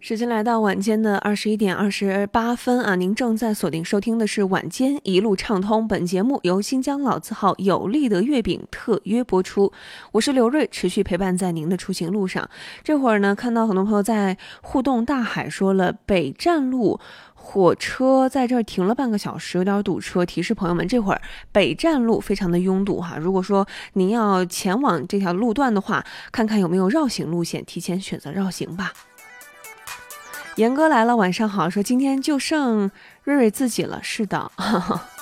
时间来到晚间的21点28分啊，您正在锁定收听的是晚间一路畅通，本节目由新疆老字号有利的月饼特约播出，我是刘瑞，持续陪伴在您的出行路上。这会儿呢，看到很多朋友在互动大海说了，北站路火车在这儿停了半个小时，有点堵车，提示朋友们这会儿北站路非常的拥堵哈。如果说您要前往这条路段的话，看看有没有绕行路线，提前选择绕行吧。严哥来了，晚上好，说今天就剩瑞瑞自己了。是的，